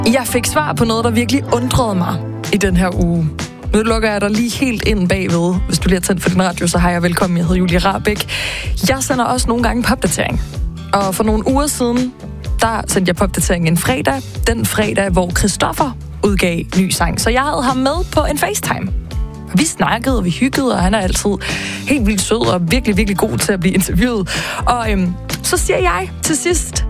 Jeg fik svar på noget, der virkelig undrede mig i den her uge. Nu lukker jeg dig lige helt ind bagved. Hvis du lige har tændt for din radio, så har jeg velkommen. Jeg hedder Julie Rahbek. Jeg sender også nogle gange popdatering. Og for nogle uger siden, der sendte jeg popdatering en fredag. Den fredag, hvor Christoffer udgav ny sang. Så jeg havde ham med på en FaceTime. Vi snakkede, og vi hyggede, og han er altid helt vildt sød og virkelig, virkelig god til at blive interviewet. Og så siger jeg til sidst,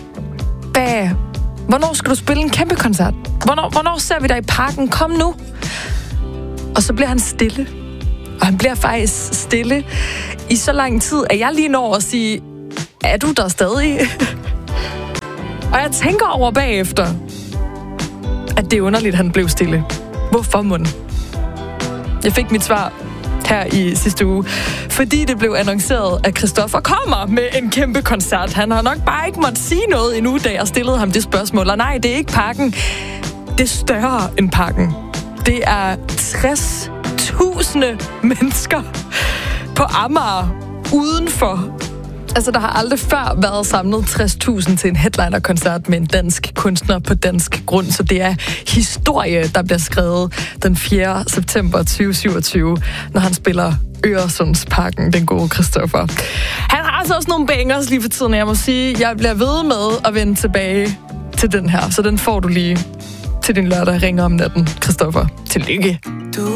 hvornår skal du spille en kæmpe koncert? Hvornår ser vi dig i parken? Kom nu. Og så bliver han stille. Og han bliver faktisk stille i så lang tid, at jeg lige når at sige, er du der stadig? Og jeg tænker over bagefter, at det er underligt, at han blev stille. Hvorfor mon? Jeg fik mit svar her i sidste uge, fordi det blev annonceret, at Christoffer kommer med en kæmpe koncert. Han har nok bare ikke måttet sige noget endnu, da jeg stillede ham det spørgsmål. Og nej, det er ikke Parken. Det er større end Parken. Det er 60.000 mennesker på Amager udenfor. Altså, der har aldrig før været samlet 60.000 til en headliner-koncert med en dansk kunstner på dansk grund. Så det er historie, der bliver skrevet den 4. september 2027, når han spiller Øresundsparken, den gode Christoffer. Han har altså også nogle bangers lige for tiden, jeg må sige. Jeg bliver ved med at vende tilbage til den her, så den får du lige til din lørdag ringer om natten, Christoffer. Tillykke. Du